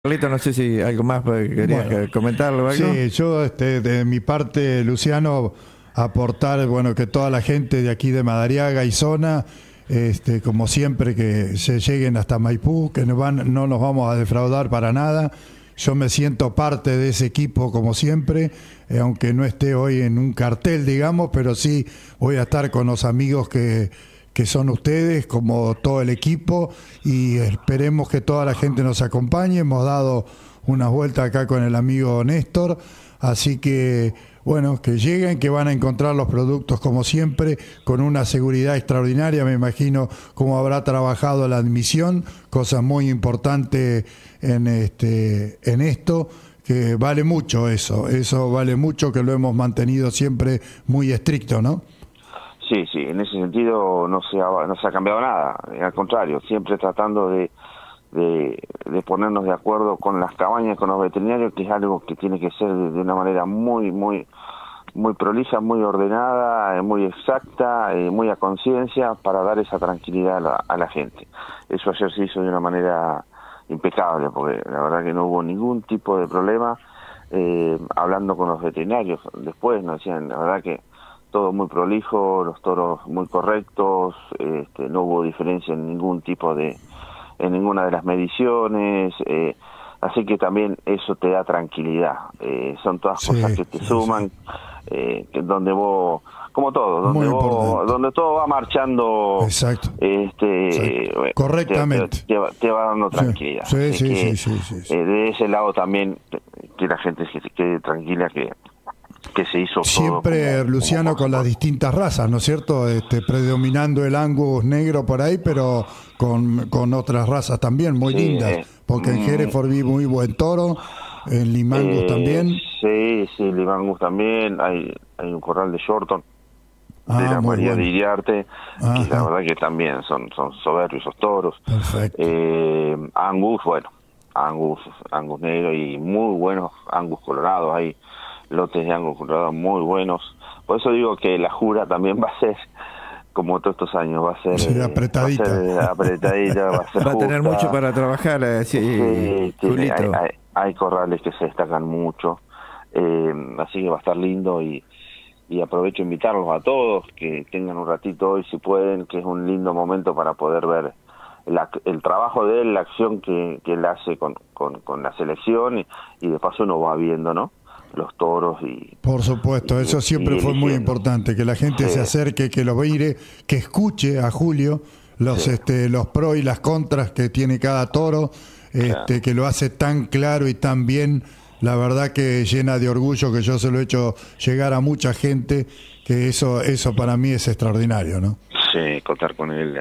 Carlito, no sé si algo más querías comentarlo o algo. Sí, yo de mi parte, Luciano, aportar, bueno, que toda la gente de aquí de Madariaga y zona, como siempre, que se lleguen hasta Maipú, que no nos vamos a defraudar para nada. Yo me siento parte de ese equipo como siempre, aunque no esté hoy en un cartel, digamos, pero sí voy a estar con los amigos que son ustedes, como todo el equipo, y esperemos que toda la gente nos acompañe. Hemos dado unas vueltas acá con el amigo Néstor, así que bueno, que lleguen, que van a encontrar los productos como siempre, con una seguridad extraordinaria. Me imagino cómo habrá trabajado la admisión, cosa muy importante en esto, que vale mucho eso vale mucho, que lo hemos mantenido siempre muy estricto, ¿no? Sí, en ese sentido no se ha cambiado nada, al contrario, siempre tratando de ponernos de acuerdo con las cabañas, con los veterinarios, que es algo que tiene que ser de una manera muy prolija, muy ordenada, muy exacta, muy a conciencia, para dar esa tranquilidad a la gente. Eso ayer se hizo de una manera impecable, porque la verdad que no hubo ningún tipo de problema. Hablando con los veterinarios después nos decían, la verdad que todo muy prolijo, los toros muy correctos, no hubo diferencia en ninguna de las mediciones, así que también eso te da tranquilidad. Son todas cosas que te suman, que donde vos, como todo, donde todo va marchando. Exacto. Bueno, correctamente. Te va dando tranquilidad. Sí. De ese lado también, que la gente se quede tranquila, que se hizo siempre todo Luciano, con las distintas razas, ¿no es cierto? Predominando el Angus negro por ahí, pero con otras razas también muy lindas, porque en Hereford vi muy buen toro, en Limangus también. Sí, Limangus también, hay un corral de Shorton, de la María de Iriarte, que la verdad que también son soberbios esos toros. Perfecto. Angus negro y muy buenos Angus colorados, hay lotes de Angus colorados muy buenos. Por eso digo que la jura también va a ser, como todos estos años, va a ser apretadita. Va a tener mucho para trabajar, Julito. Hay corrales que se destacan mucho, así que va a estar lindo, y aprovecho invitarlos a todos que tengan un ratito hoy, si pueden, que es un lindo momento para poder ver el trabajo de él, la acción que él hace con la selección, y de paso uno va viendo, ¿no?, los toros. Y por supuesto, eso siempre fue muy importante, que la gente se acerque, que lo mire, que escuche a Julio los pros y las contras que tiene cada toro, que lo hace tan claro y tan bien. La verdad que llena de orgullo, que yo se lo he hecho llegar a mucha gente, que eso para mí es extraordinario, ¿no? Sí, contar con él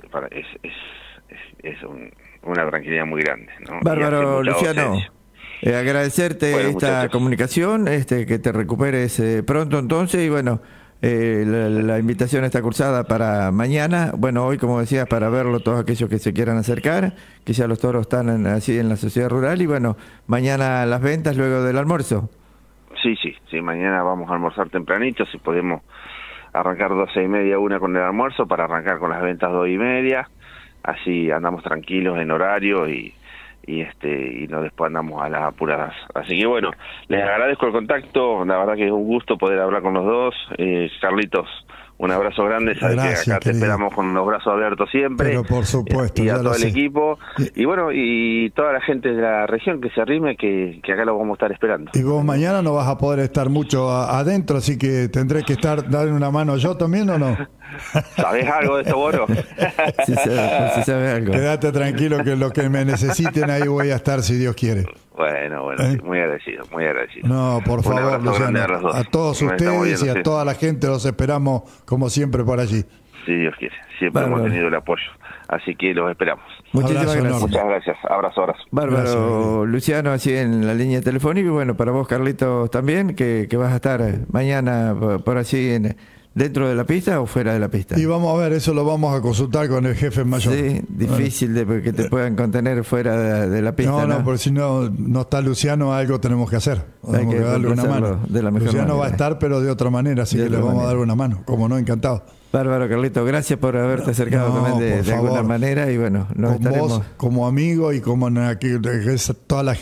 es una tranquilidad muy grande, ¿no? Bárbaro, Luciano. Agradecerte esta comunicación, que te recuperes pronto entonces, y bueno, la invitación está cursada para mañana. Bueno, hoy, como decías, para verlo todos aquellos que se quieran acercar, que ya los toros están así en la sociedad rural, y bueno, mañana las ventas luego del almuerzo. Sí, mañana vamos a almorzar tempranito, si podemos arrancar 12:30, 1 con el almuerzo, para arrancar con las ventas 2:30, así andamos tranquilos en horario y no después andamos a las apuradas. Así que bueno, les agradezco el contacto, la verdad que es un gusto poder hablar con los dos. Carlitos, un abrazo grande, sabes que acá te esperamos con los brazos abiertos siempre. Pero por supuesto, y a todo el equipo, y bueno, y toda la gente de la región que se arrime, que acá lo vamos a estar esperando. Y vos mañana no vas a poder estar mucho adentro, así que tendré que darle una mano yo también, ¿o no? ¿Sabés algo de esto, Boro? Si sabes algo. Quédate tranquilo, que lo que me necesiten ahí voy a estar, si Dios quiere. Bueno, sí, muy agradecido. No, por favor, Luciano, a todos ustedes y a toda la gente los esperamos, como siempre, por allí. Si Dios quiere, siempre hemos tenido el apoyo, así que los esperamos. Muchísimas gracias. Muchas gracias, abrazo. Bárbaro, gracias, Luciano, así en la línea telefónica, y bueno, para vos, Carlitos, también, que vas a estar mañana por así ¿dentro de la pista o fuera de la pista? Y vamos a ver, eso lo vamos a consultar con el jefe mayor. Sí, difícil que te puedan contener fuera de la pista. No, porque si no está Luciano, algo tenemos que hacer. Tenemos que darle una mano. De la mejor Luciano manera. va a estar, pero de otra manera, así que le vamos a dar una mano. Como no, encantado. Bárbaro, Carlito, gracias por haberte acercado también de alguna manera y bueno, nos con estaremos... vos como amigo y como toda la